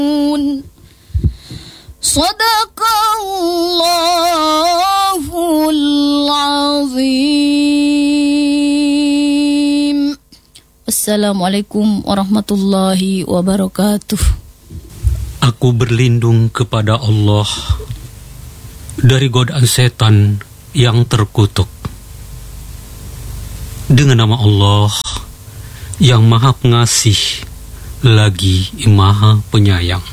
Sadaqallahul azim. Assalamualaikum warahmatullahi wabarakatuh. Aku berlindung kepada Allah dari godaan setan yang terkutuk. Dengan nama Allah yang Maha Pengasih lagi Maha Penyayang.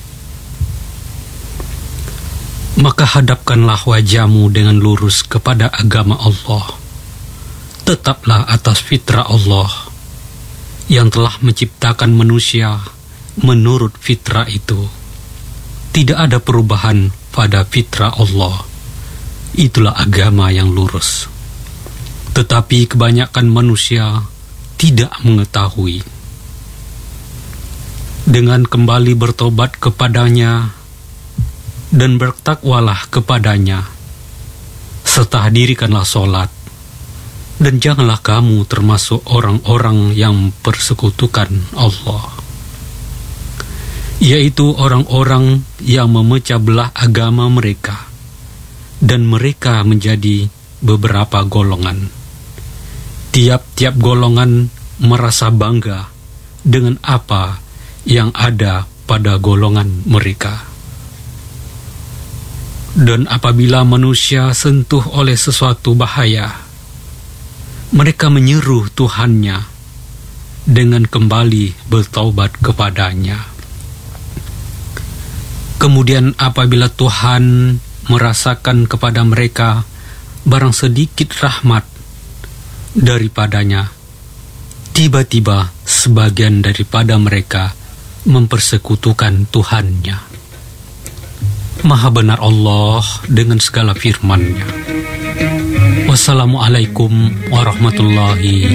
Maka hadapkanlah wajahmu dengan lurus kepada agama Allah. Tetaplah atas fitrah Allah yang telah menciptakan manusia menurut fitrah itu. Tidak ada perubahan pada fitrah Allah. Itulah agama yang lurus. Tetapi kebanyakan manusia tidak mengetahui. Dengan kembali bertobat kepadanya dan bertakwalah kepadanya, serta dirikanlah sholat, dan janganlah kamu termasuk orang-orang yang persekutukan Allah, yaitu orang-orang yang memecah belah agama mereka, dan mereka menjadi beberapa golongan. Tiap-tiap golongan merasa bangga dengan apa yang ada pada golongan mereka. Dan apabila manusia sentuh oleh sesuatu bahaya, mereka menyeru Tuhannya dengan kembali bertaubat kepadanya. Kemudian apabila Tuhan merasakan kepada mereka barang sedikit rahmat daripadanya, tiba-tiba sebagian daripada mereka mempersekutukan Tuhannya. Maha benar Allah dengan segala firman-Nya. Wassalamualaikum warahmatullahi